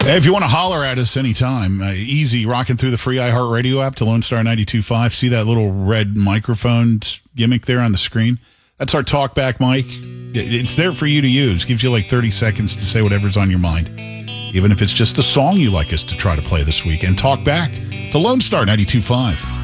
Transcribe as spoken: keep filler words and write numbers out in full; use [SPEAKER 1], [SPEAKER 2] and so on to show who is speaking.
[SPEAKER 1] Hey, if you want to holler at us anytime, uh, easy, rocking through the free iHeartRadio app to Lone Star ninety-two point five. See that little red microphone gimmick there on the screen? That's our talkback mic. It's there for you to use. Gives you like thirty seconds to say whatever's on your mind, even if it's just a song you like us to try to play this week. And talk back to Lone Star ninety-two point five.